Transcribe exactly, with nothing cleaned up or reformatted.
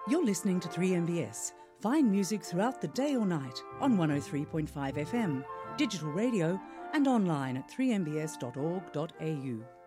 You're listening to three M B S. Find music throughout the day or night on one oh three point five F M, digital radio and online at three m b s dot org dot a u.